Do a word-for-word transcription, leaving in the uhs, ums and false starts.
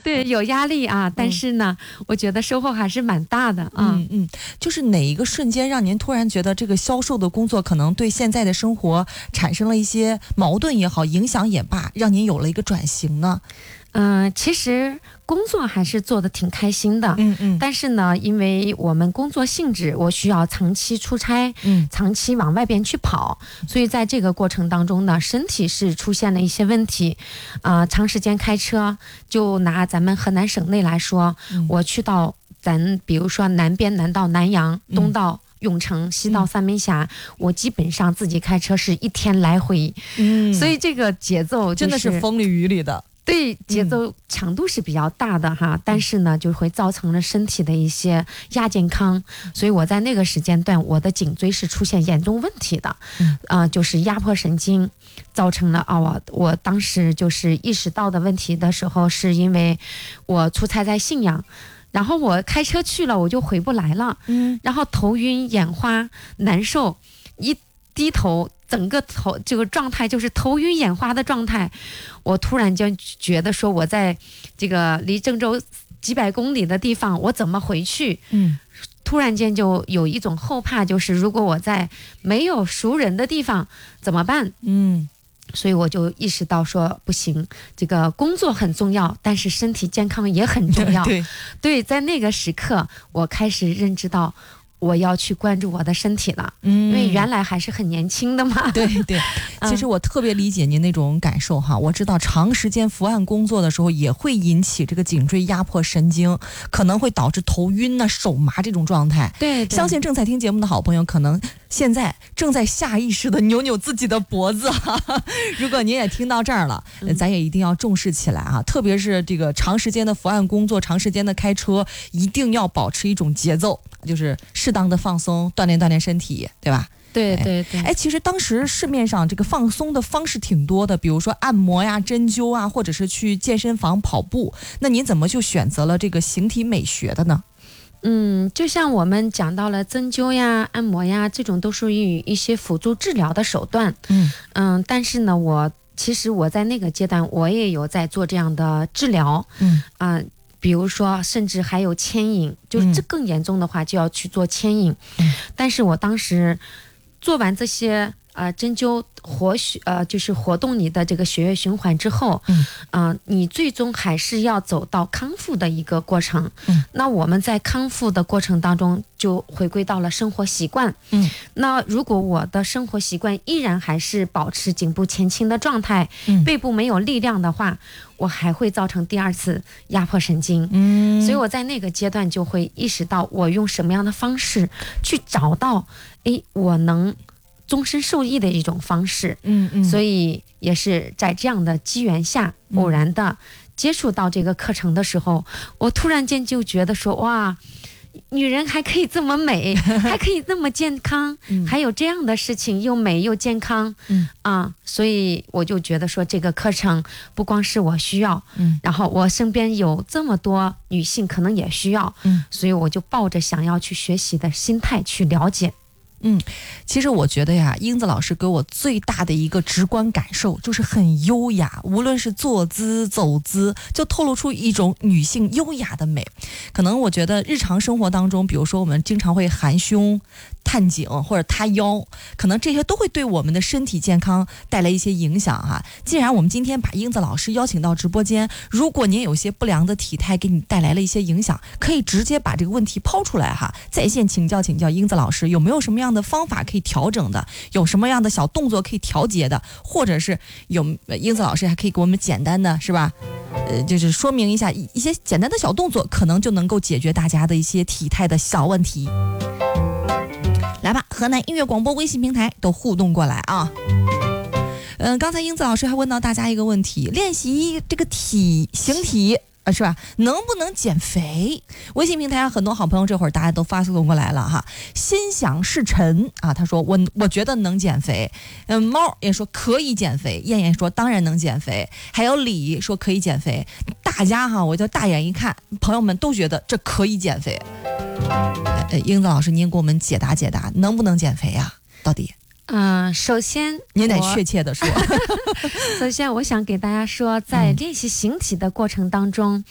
对，有压力啊，但是呢、嗯、我觉得收获还是蛮大的啊。 嗯嗯，就是哪一个瞬间让您突然觉得这个销售的工作可能对现在的生活产生了一些矛盾也好，影响也罢，让您有了一个转型呢？ 嗯、呃，其实工作还是做得挺开心的， 嗯嗯， 但是呢，因为我们工作性质，我需要长期出差， 嗯， 长期往外边去跑，所以在这个过程当中呢，身体是出现了一些问题，啊、呃，长时间开车，就拿咱们河南省内来说，嗯、我去到咱比如说南边，南到南阳，东到永城，西到三门峡、嗯，我基本上自己开车是一天来回，嗯，所以这个节奏、就是、 真的是风里雨里的。 对，节奏强度是比较大的哈、嗯，但是呢，就会造成了身体的一些亚健康，所以我在那个时间段，我的颈椎是出现严重问题的，嗯，啊、呃，就是压迫神经，造成了啊，我我当时就是意识到的问题的时候，是因为我出差在信阳。然后我开车去了，我就回不来了，嗯，然后头晕眼花难受，一低头整个头这个状态就是头晕眼花的状态，我突然间觉得说我在这个离郑州几百公里的地方，我怎么回去？嗯，突然间就有一种后怕，就是如果我在没有熟人的地方怎么办？嗯。所以我就意识到说不行，这个工作很重要，但是身体健康也很重要。 对， 对，在那个时刻，我开始认知到我要去关注我的身体了。嗯，因为原来还是很年轻的嘛。 对对，其实我特别理解您那种感受哈。我知道长时间伏案工作的时候，也会引起这个颈椎压迫神经，可能会导致头晕啊、手麻这种状态。 对， 相信正在听节目的好朋友，可能现在正在下意识的扭扭自己的脖子哈。如果您也听到这儿了，咱也一定要重视起来啊！特别是这个长时间的伏案工作、长时间的开车，一定要保持一种节奏，就是适当的放松，锻炼锻炼身体，对吧？ 对对对。 哎，其实当时市面上这个放松的方式挺多的，比如说按摩呀、针灸啊，或者是去健身房跑步。那您怎么就选择了这个形体美学的呢？ 嗯，就像我们讲到了针灸呀、按摩呀，这种都属于一些辅助治疗的手段。嗯嗯，但是呢，我其实我在那个阶段，我也有在做这样的治疗。嗯啊、呃，比如说，甚至还有牵引，就是这更严重的话，就要去做牵引。嗯，但是我当时做完这些呃针灸活血呃就是活动你的这个血液循环之后，嗯，呃，你最终还是要走到康复的一个过程。嗯，那我们在康复的过程当中就回归到了生活习惯。嗯，那如果我的生活习惯依然还是保持颈部前倾的状态，嗯，背部没有力量的话，我还会造成第二次压迫神经。嗯，所以我在那个阶段就会意识到我用什么样的方式去找到，诶，我能终身受益的一种方式。嗯嗯，所以也是在这样的机缘下，偶然的接触到这个课程的时候，我突然间就觉得说，哇，女人还可以这么美，还可以那么健康，嗯、还有这样的事情，又美又健康。嗯啊，所以我就觉得说，这个课程不光是我需要，嗯，然后我身边有这么多女性可能也需要，嗯，所以我就抱着想要去学习的心态去了解。 嗯，其实我觉得呀，英子老师给我最大的一个直观感受就是很优雅，无论是坐姿走姿，就透露出一种女性优雅的美。可能我觉得日常生活当中，比如说我们经常会含胸、探颈或者塌腰，可能这些都会对我们的身体健康带来一些影响哈。既然我们今天把英子老师邀请到直播间，如果您有些不良的体态给你带来了一些影响，可以直接把这个问题抛出来哈，在线请教请教英子老师有没有什么样的方法可以调整的，有什么样的小动作可以调节的，或者是有英子老师还可以给我们简单的是吧，呃，就是说明一下一些简单的小动作，可能就能够解决大家的一些体态的小问题。来吧，河南音乐广播微信平台都互动过来啊。嗯、呃，刚才英子老师还问到大家一个问题，练习这个体形体啊，是吧？能不能减肥？微信平台上很多好朋友这会儿大家都发送过来了哈。心想事成啊，他说我我觉得能减肥。嗯，猫也说可以减肥，燕燕说当然能减肥，还有李说可以减肥。大家哈，我就大眼一看，朋友们都觉得这可以减肥。呃，英子老师，您给我们解答解答，能不能减肥呀、啊？到底？ 嗯、呃，首先您得确切的说。 首先，我想给大家说，在练习形体的过程当中，